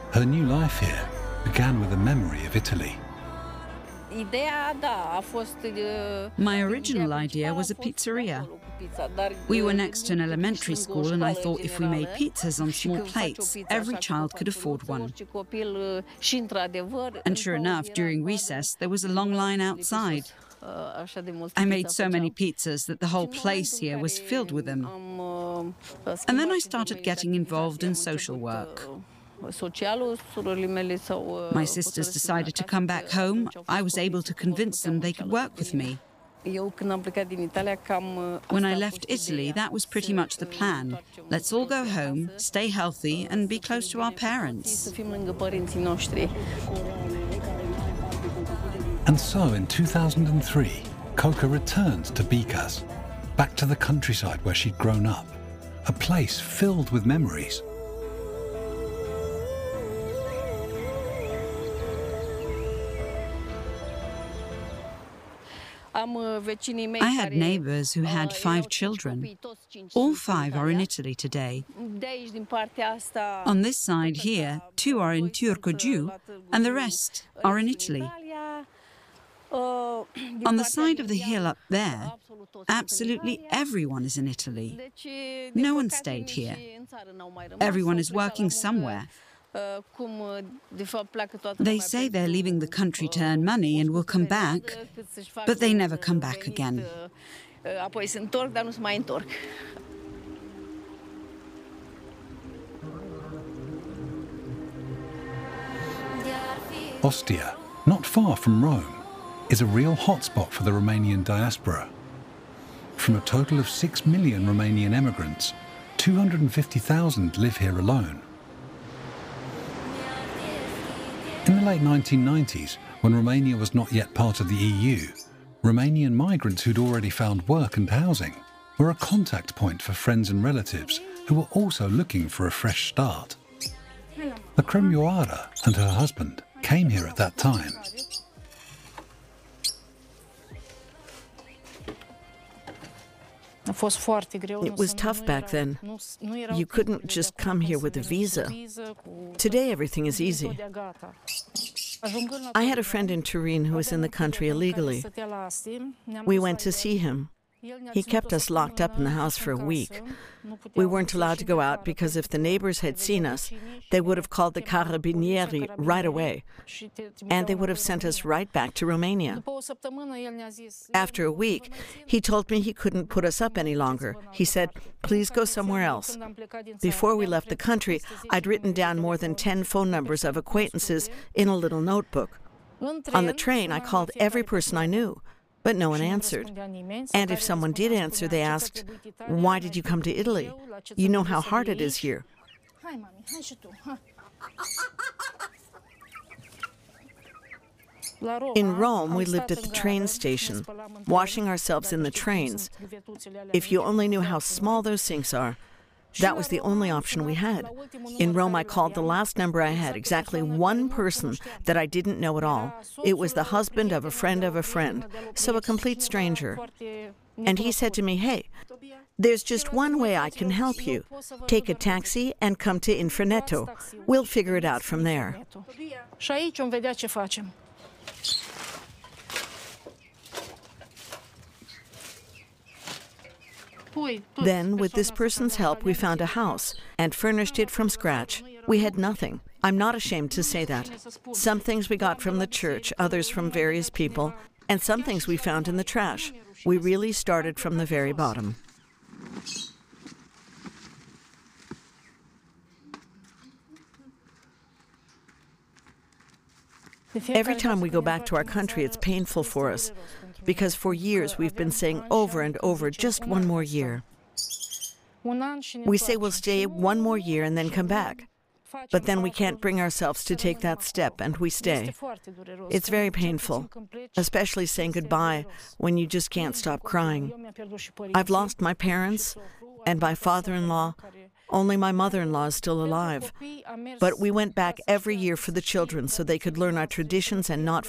Her new life here began with a memory of Italy. My original idea was a pizzeria. We were next to an elementary school, and I thought if we made pizzas on small plates, every child could afford one. And sure enough, during recess, there was a long line outside. I made so many pizzas that the whole place here was filled with them. And then I started getting involved in social work. My sisters decided to come back home. I was able to convince them they could work with me. When I left Italy, that was pretty much the plan. Let's all go home, stay healthy, and be close to our parents. And so in 2003, Coca returned to Bicaz, back to the countryside where she'd grown up, a place filled with memories. I had neighbors who had 5 children. All 5 are in Italy today. On this side here, 2 are in Turcogiu, and the rest are in Italy. On the side of the hill up there, absolutely everyone is in Italy. No one stayed here. Everyone is working somewhere. They say they're leaving the country to earn money and will come back, but they never come back again. Ostia, not far from Rome, is a real hotspot for the Romanian diaspora. From a total of 6 million Romanian emigrants, 250,000 live here alone. In the late 1990s, when Romania was not yet part of the EU, Romanian migrants who'd already found work and housing were a contact point for friends and relatives who were also looking for a fresh start. The Cremioara and her husband came here at that time. It was tough back then. You couldn't just come here with a visa. Today, everything is easy. I had a friend in Turin who was in the country illegally. We went to see him. He kept us locked up in the house for a week. We weren't allowed to go out because if the neighbors had seen us, they would have called the Carabinieri right away, and they would have sent us right back to Romania. After a week, he told me he couldn't put us up any longer. He said, "Please go somewhere else." Before we left the country, I'd written down more than 10 phone numbers of acquaintances in a little notebook. On the train, I called every person I knew, but no one answered. And if someone did answer, they asked, "Why did you come to Italy? You know how hard it is here." In Rome, we lived at the train station, washing ourselves in the trains. If you only knew how small those sinks are, that was the only option we had. In Rome, I called the last number I had, exactly one person that I didn't know at all. It was the husband of a friend, so a complete stranger. And he said to me, "Hey, there's just one way I can help you. Take a taxi and come to Infraneto. We'll figure it out from there." Then, with this person's help, we found a house and furnished it from scratch. We had nothing. I'm not ashamed to say that. Some things we got from the church, others from various people, and some things we found in the trash. We really started from the very bottom. Every time we go back to our country, it's painful for us, because for years we've been saying over and over, just one more year. We say we'll stay one more year and then come back. But then we can't bring ourselves to take that step, and we stay. It's very painful, especially saying goodbye when you just can't stop crying. I've lost my parents and my father-in-law. Only my mother-in-law is still alive. But we went back every year for the children so they could learn our traditions and not